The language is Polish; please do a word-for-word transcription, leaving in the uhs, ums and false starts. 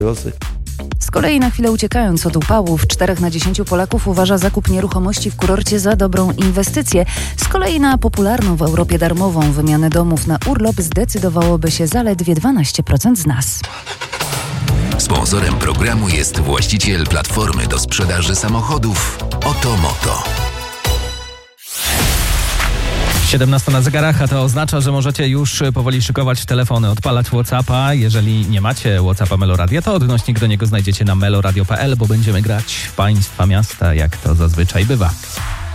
Z kolei na chwilę uciekając od upałów, czterech na dziesięciu Polaków uważa zakup nieruchomości w kurorcie za dobrą inwestycję. Z kolei na popularną w Europie darmową wymianę domów na urlop zdecydowałoby się zaledwie dwanaście procent z nas. Sponsorem programu jest właściciel platformy do sprzedaży samochodów Otomoto. siedemnasta na zegarach, a to oznacza, że możecie już powoli szykować telefony, odpalać WhatsAppa. Jeżeli nie macie WhatsAppa Meloradia, to odnośnik do niego znajdziecie na meloradio kropka p l, bo będziemy grać w państwa miasta, jak to zazwyczaj bywa.